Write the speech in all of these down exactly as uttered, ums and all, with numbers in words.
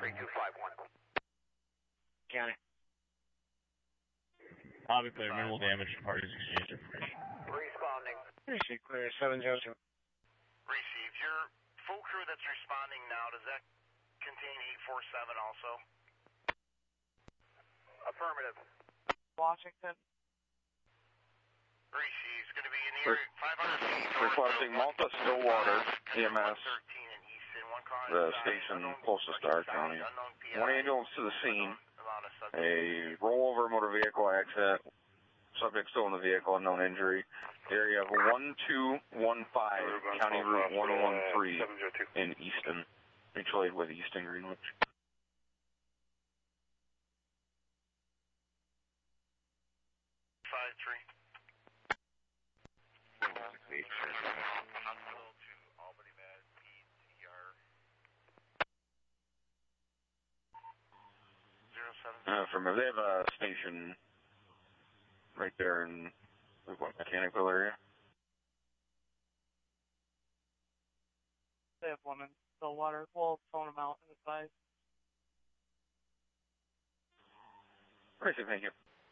three two five one. County. I'll be clear. Minimal damage. Parties exchanged information. Responding. Receive clear, seven zero two. Receive. Your full crew that's responding now, does that contain eight four seven also? Affirmative. Washington. Receive. It's going to be in the area five hundred feet. Requesting Malta Stillwater E M S, the station closest to our county. One ambulance to the scene. A rollover motor vehicle accident. Subject still in the vehicle, unknown injury. Area of one two one five, County Route one one three in Easton. Mutual aid with Easton Greenwich. five three. Hospital to Albany Med, P T R. zero seven. Uh, from they have a station right there in the what, Mechanicville area. They have one in Stillwater. We'll phone them out in the side. Right, thank you.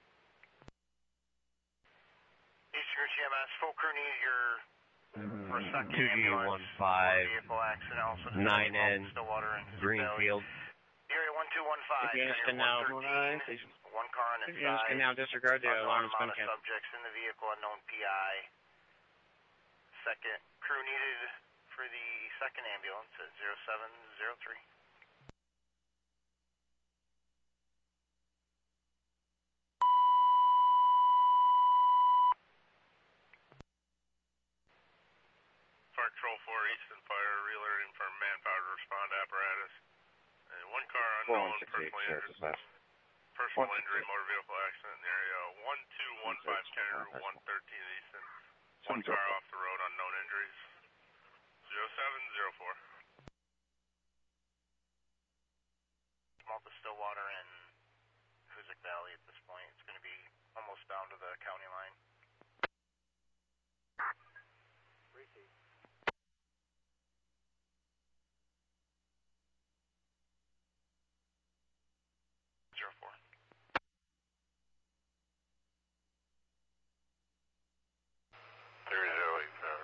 Eastern G M S, full crew need your for a second two G one ambulance. five, Vehicle accident also nine N, Stillwater and Greenfield. Area one two one five. If units can now, One car on its if units side. can now disregard the alarm has been Amount of canceled. subjects in the vehicle, unknown P I. Second crew needed for the second ambulance at zero seven zero three. Fire Control four, Easton Fire, re-alerting for manpower to respond to apparatus. Uh, one car unknown, personal injury, personal injury, motor vehicle accident in the area. one two one five, County Route one thirteen, Easton. One car off the road, unknown injuries. zero seven zero four. Malta Stillwater and Hoosick Valley at this point. It's going to be almost down to the county line. Receive. Zero four. three zero eight seven.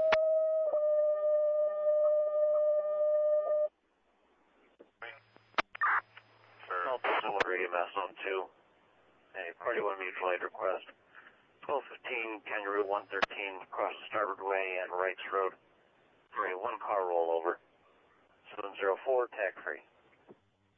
Malta Stillwater E M S on two. A party one mutual aid request. twelve fifteen, County Route one thirteen, across the Starboard Way and Wrights Road. For a one car rollover. seven zero four, tag free.